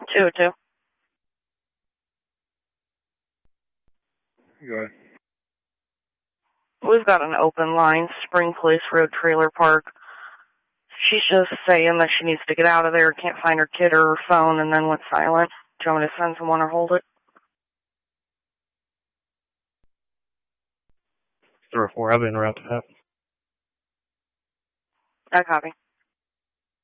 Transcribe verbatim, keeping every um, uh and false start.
two oh two. Go ahead. We've got an open line, Spring Place Road Trailer Park. She's just saying that she needs to get out of there, can't find her kid or her phone, and then went silent. Do you want me to send someone or hold it? three oh four, I've interrupted that. I copy.